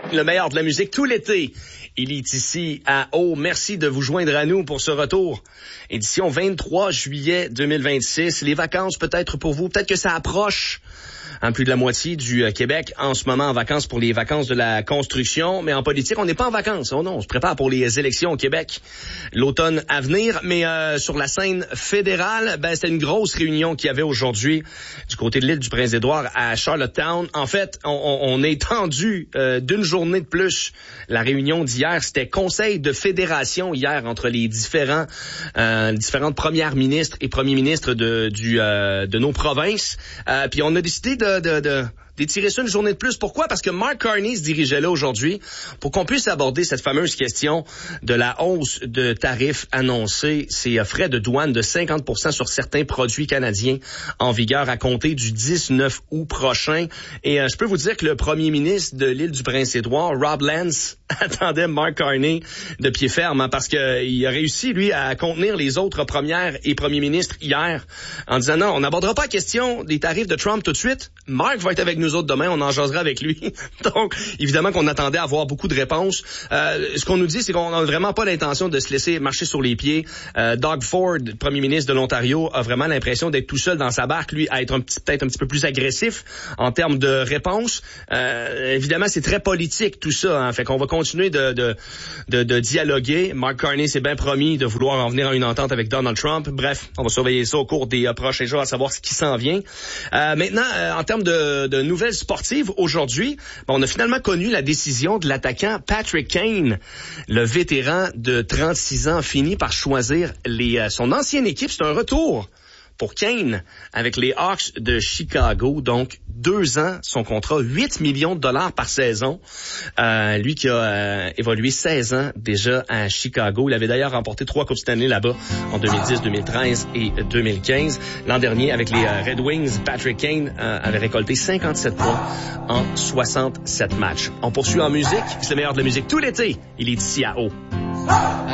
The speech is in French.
Le meilleur de la musique tout l'été. Il est ici à Haut. Merci de vous joindre à nous pour ce retour. Édition 23 juillet 2026. Les vacances peut-être pour vous. Peut-être que ça approche. Plus de la moitié du Québec en ce moment en vacances pour les vacances de la construction. Mais en politique, on n'est pas en vacances. Oh non, on se prépare pour les élections au Québec l'automne à venir. Mais sur la scène fédérale, c'était une grosse réunion qu'il y avait aujourd'hui du côté de l'île du Prince-Édouard à Charlottetown. En fait, on est tendu d'une journée de plus. La réunion d'hier, c'était conseil de fédération hier entre les différentes premières ministres et premiers ministres de nos provinces. Puis on a décidé d'étirer ça une journée de plus. Pourquoi? Parce que Mark Carney se dirigeait là aujourd'hui pour qu'on puisse aborder cette fameuse question de la hausse de tarifs annoncés, ces frais de douane de 50% sur certains produits canadiens en vigueur à compter du 19 août prochain. Et je peux vous dire que le premier ministre de l'île du Prince-Édouard, Rob Lance, attendait Mark Carney de pied ferme, parce que il a réussi, lui, à contenir les autres premières et premiers ministres hier en disant non, on n'abordera pas la question des tarifs de Trump tout de suite. Mark va être avec nous autres demain, on en jasera avec lui. Donc, évidemment qu'on attendait à avoir beaucoup de réponses. Ce qu'on nous dit, c'est qu'on n'a vraiment pas l'intention de se laisser marcher sur les pieds. Doug Ford, premier ministre de l'Ontario, a vraiment l'impression d'être tout seul dans sa barque, lui, à être peut-être un petit peu plus agressif en termes de réponses. Évidemment, c'est très politique tout ça, hein. Fait qu'on va continuer de dialoguer. Mark Carney s'est bien promis de vouloir en venir à une entente avec Donald Trump. Bref, on va surveiller ça au cours des prochains jours, à savoir ce qui s'en vient. Maintenant, en termes de nouvelles sportives, aujourd'hui, on a finalement connu la décision de l'attaquant Patrick Kane. Le vétéran de 36 ans finit par choisir son ancienne équipe. C'est un retour pour Kane avec les Hawks de Chicago. Donc, 2 ans, son contrat, 8 millions de dollars par saison. Lui qui a évolué 16 ans déjà à Chicago. Il avait d'ailleurs remporté 3 Coupes Stanley là-bas en 2010, 2013 et 2015. L'an dernier, avec les Red Wings, Patrick Kane avait récolté 57 points en 67 matchs. On poursuit en musique. C'est le meilleur de la musique tout l'été. Il est ici à Haut.